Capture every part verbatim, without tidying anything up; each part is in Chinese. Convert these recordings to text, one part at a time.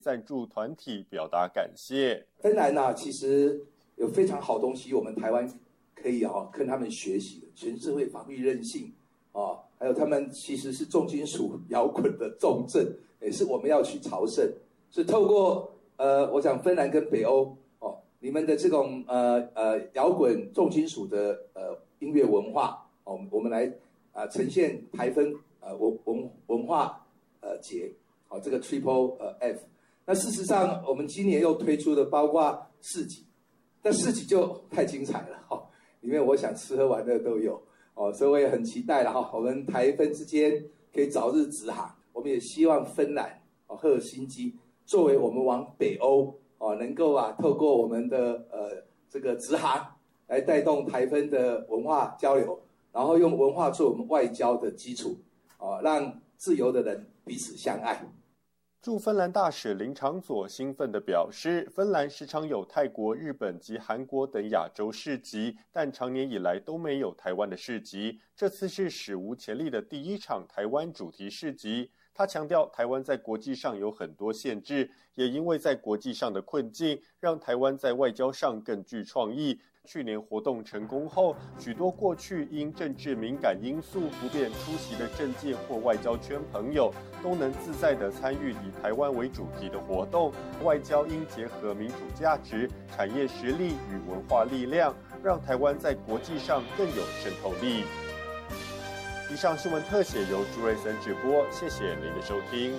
赞助团体表达感谢。 芬兰呢、啊，其实有非常好东西，我们台湾可以啊跟他们学习的，全社会防御韧性啊，还有他们其实是重金属摇滚的重镇，也是我们要去朝圣。是透过呃，我想芬兰跟北欧哦，你们的这种呃呃摇滚重金属的呃音乐文化哦，我们来啊、呃、呈现台芬呃文文文化呃节哦，这个 Triple 呃 F。那事实上，我们今年又推出的包括市集，但市集就太精彩了哈、哦，里面我想吃喝玩乐都有哦，所以我也很期待了哈、哦，我们台芬之间可以早日直航。我们也希望芬兰哦赫尔辛基作为我们往北欧哦，能够啊透过我们的呃这个直航来带动台芬的文化交流，然后用文化做我们外交的基础哦，让自由的人彼此相爱。 驻芬兰大使林长佐兴奋地表示，芬兰时常有泰国、日本及韩国等亚洲市集，但长年以来都没有台湾的市集。这次是史无前例的第一场台湾主题市集。他强调，台湾在国际上有很多限制，也因为在国际上的困境，让台湾在外交上更具创意。去年活动成功后，许多过去因政治敏感因素不便出席的政界或外交圈朋友，都能自在地参与以台湾为主题的活动。外交应结合民主价值、产业实力与文化力量，让台湾在国际上更有渗透力。以上新闻特写由朱瑞森直播，谢谢您的收听。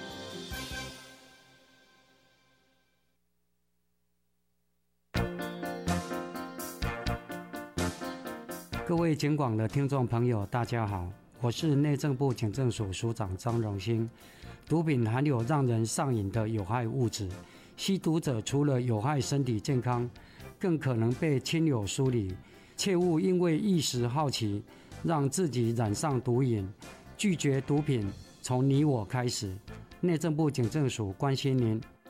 各位警广的听众朋友，大家好，我是内政部警政署署长张荣兴。毒品含有让人上瘾的有害物质，吸毒者除了有害身体健康，更可能被亲友疏离。切勿因为一时好奇，让自己染上毒瘾。拒绝毒品，从你我开始。内政部警政署关心您。